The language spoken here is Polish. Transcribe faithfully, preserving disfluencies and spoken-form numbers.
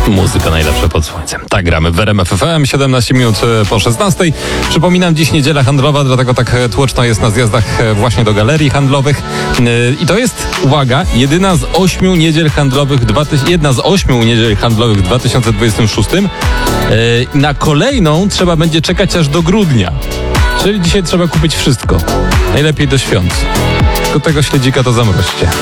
Muzyka najlepsza pod słońcem. Tak gramy w R M F F M, siedemnaście minut po szesnastej. Przypominam, dziś niedziela handlowa, dlatego tak tłoczno jest na zjazdach właśnie do galerii handlowych. I to jest, uwaga, jedyna z ośmiu niedziel handlowych, dwa, jedna z ośmiu niedziel handlowych w dwa tysiące dwudziestym szóstym. Na kolejną trzeba będzie czekać aż do grudnia. Czyli dzisiaj trzeba kupić wszystko. Najlepiej do świąt. Tylko tego śledzika to zamroźcie.